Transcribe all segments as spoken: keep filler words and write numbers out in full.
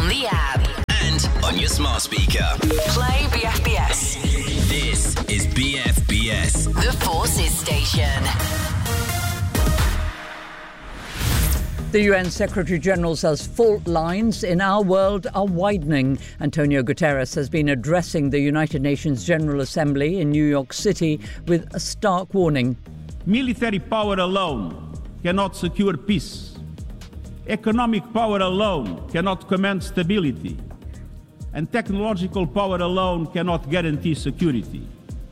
the app and on your smart speaker. Play B F B S. This is B F B S, The Forces Station. The U N Secretary-General says fault lines in our world are widening. Antonio Guterres has been addressing the United Nations General Assembly in New York City with a stark warning. Military power alone cannot secure peace. Economic power alone cannot command stability. And technological power alone cannot guarantee security.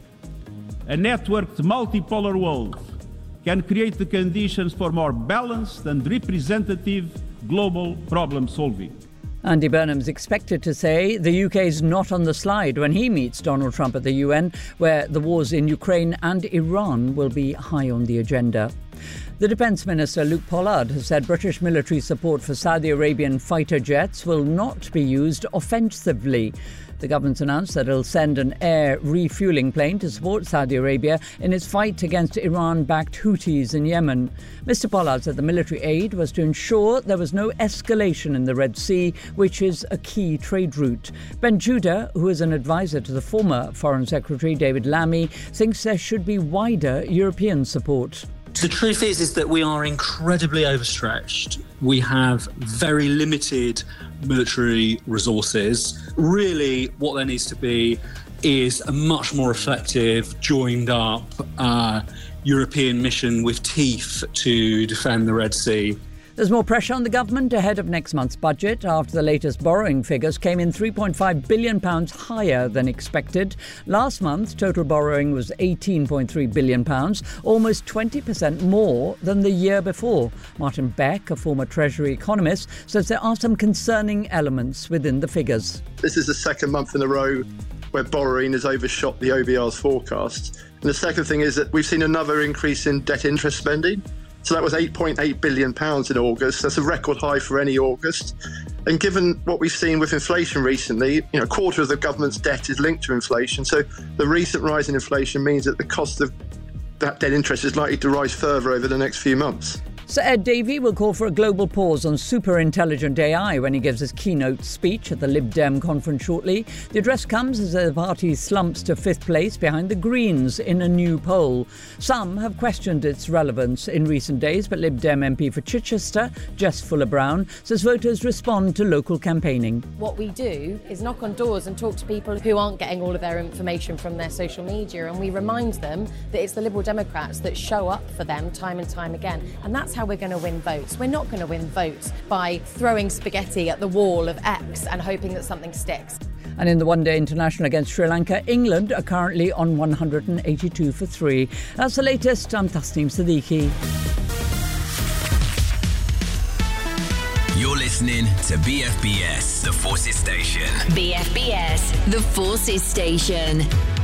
A networked multipolar world can create the conditions for more balanced and representative global problem solving. Andy Burnham's expected to say the U K is not on the slide when he meets Donald Trump at the U N, where the wars in Ukraine and Iran will be high on the agenda. The Defence Minister, Luke Pollard, has said British military support for Saudi Arabian fighter jets will not be used offensively. The government's announced that it'll send an air refuelling plane to support Saudi Arabia in its fight against Iran-backed Houthis in Yemen. Mister Pollard said the military aid was to ensure there was no escalation in the Red Sea, which is a key trade route. Ben Judah, who is an advisor to the former Foreign Secretary David Lammy, thinks there should be wider European support. The truth is, is that we are incredibly overstretched. We have very limited military resources. Really, what there needs to be is a much more effective, joined up uh, European mission with teeth to defend the Red Sea. There's more pressure on the government ahead of next month's budget after the latest borrowing figures came in three point five billion pounds higher than expected. Last month, total borrowing was eighteen point three billion pounds, almost twenty percent more than the year before. Martin Beck, a former Treasury economist, says there are some concerning elements within the figures. This is the second month in a row where borrowing has overshot the O B R's forecast. And the second thing is that we've seen another increase in debt interest spending. So that was eight point eight billion pounds in August. That's a record high for any August. And given what we've seen with inflation recently, you know, a quarter of the government's debt is linked to inflation. So the recent rise in inflation means that the cost of that debt interest is likely to rise further over the next few months. Sir Ed Davey will call for a global pause on super-intelligent A I when he gives his keynote speech at the Lib Dem conference shortly. The address comes as the party slumps to fifth place behind the Greens in a new poll. Some have questioned its relevance in recent days, but Lib Dem M P for Chichester, Jess Fuller-Brown, says voters respond to local campaigning. What we do is knock on doors and talk to people who aren't getting all of their information from their social media, and we remind them that it's the Liberal Democrats that show up for them time and time again. And that's how we're going to win votes. We're not going to win votes by throwing spaghetti at the wall of X and hoping that something sticks. And in the one-day international against Sri Lanka, England are currently on one hundred eighty-two for three. That's the latest. I'm Tasneem Siddiqui. You're listening to B F B S, The Forces Station. B F B S, The Forces Station.